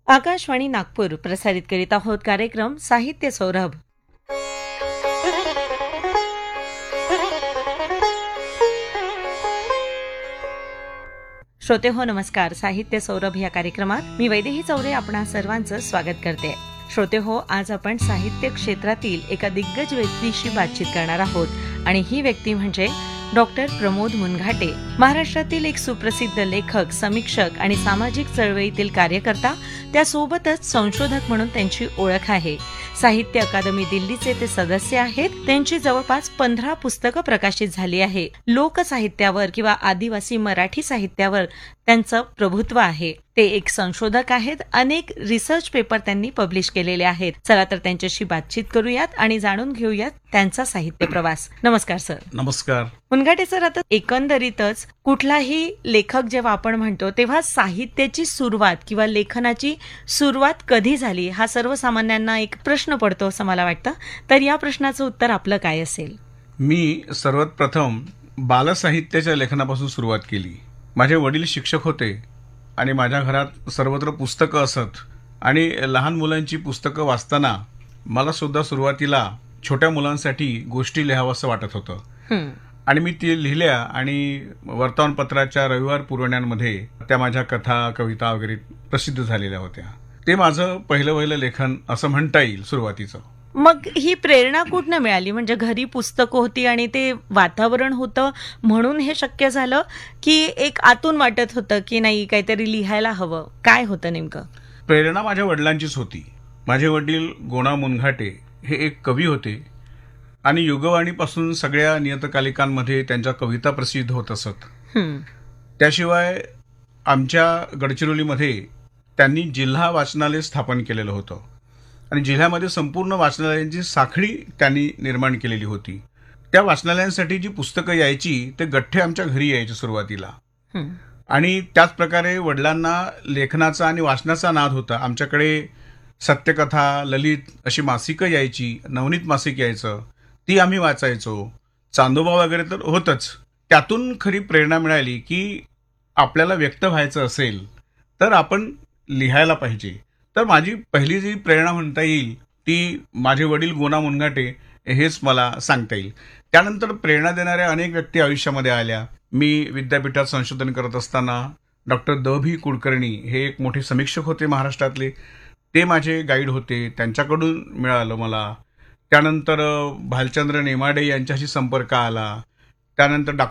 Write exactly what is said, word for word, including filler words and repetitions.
आकाशवाणी नागपूर प्रसारित करीत आहोत कार्यक्रम साहित्य सौरभ. श्रोते हो नमस्कार. साहित्य सौरभ या कार्यक्रमात मी वैदेही चौरे आपणा सर्वांचं स्वागत करते. श्रोते हो, आज आपण साहित्य क्षेत्रातील एका दिग्गज व्यक्तीशी बातचीत करणार आहोत आणि ही व्यक्ती म्हणजे डॉक्टर प्रमोद मुनघाटे. महाराष्ट्रातील एक सुप्रसिद्ध लेखक, समीक्षक आणि सामाजिक चळवळीतील कार्यकर्ता, त्यासोबतच संशोधक म्हणून त्यांची ओळख आहे. साहित्य अकादमी दिल्लीचे ते सदस्य आहेत. त्यांची जवळपास पंधरा पुस्तकं प्रकाशित झाली आहे. लोकसाहित्यावर किंवा आदिवासी मराठी साहित्यावर त्यांचं प्रभुत्व आहे. ते एक संशोधक आहेत. अनेक रिसर्च पेपर त्यांनी पब्लिश केलेले आहेत. चला तर त्यांच्याशी बातचीत करूयात आणि जाणून घेऊयात त्यांचा साहित्य प्रवास. नमस्कार सर. नमस्कार. मुनघाटे सर, आता एकंदरीतच कुठलाही लेखक जेव्हा आपण म्हणतो तेव्हा साहित्याची सुरुवात किंवा लेखनाची सुरुवात कधी झाली हा सर्वसामान्यांना एक प्रश्न पडतो असं मला वाटतं. तर या प्रश्नाचं उत्तर आपलं काय असेल? मी सर्वात प्रथम बालसाहित्याच्या लेखनापासून सुरुवात केली. माझे वडील शिक्षक होते आणि माझ्या घरात सर्वत्र पुस्तकं असत आणि लहान मुलांची पुस्तकं वाचताना मला सुद्धा सुरुवातीला छोट्या मुलांसाठी गोष्टी लिहावंसं वाटत होतं आणि मी ती लिहिल्या आणि वर्तमानपत्राच्या रविवार पुरवण्यांमध्ये त्या माझ्या कथा, कविता वगैरे प्रसिद्ध झालेल्या होत्या. ते माझं पहिलं पहिलं लेखन असं म्हणता येईल सुरुवातीचं. मग ही प्रेरणा कुठनं मिळाली? म्हणजे घरी पुस्तकं होती आणि ते वातावरण होतं म्हणून हे शक्य झालं, की एक आतून वाटत होतं की नाही काहीतरी लिहायला हवं? काय होतं नेमकं? प्रेरणा माझ्या वडिलांचीच होती. माझे वडील गोणा मुनघाटे हे एक कवी होते आणि युगवाणीपासून सगळ्या नियतकालिकांमध्ये त्यांच्या कविता प्रसिद्ध होत असत. त्याशिवाय आमच्या गडचिरोलीमध्ये त्यांनी जिल्हा वाचनालय स्थापन केलेलं होतं आणि जिल्ह्यामध्ये संपूर्ण वाचनालयांची साखळी त्यांनी निर्माण केलेली होती. त्या वाचनालयांसाठी जी पुस्तकं यायची ते गठ्ठे आमच्या घरी यायचे सुरुवातीला. आणि त्याच प्रकारे वडिलांना लेखनाचा आणि वाचनाचा नाद होता. आमच्याकडे सत्यकथा, ललित अशी मासिकं यायची, नवनीत मासिक यायचं, ती आम्ही वाचायचो. चांदोबा वगैरे तर होतच. त्यातून खरी प्रेरणा मिळाली की आपल्याला व्यक्त व्हायचं असेल तर आपण लिहायला पाहिजे. तर माझी पहिली जी प्रेरणा म्हणता येईल ती माझे वडील गोणा मुनघाटे हेच मला सांगता येईल. त्यानंतर प्रेरणा देणाऱ्या अनेक व्यक्ती आयुष्यामध्ये आल्या. मी विद्यापीठात संशोधन करत असताना डॉक्टर द भी कुलकर्णी हे एक मोठे समीक्षक होते महाराष्ट्रातले. ते माझे गाईड होते. त्यांच्याकडून मिळालं मला. त्यानंतर भालचंद्र नेमाडे यांच्याशी संपर्क आला. त्यानंतर डॉ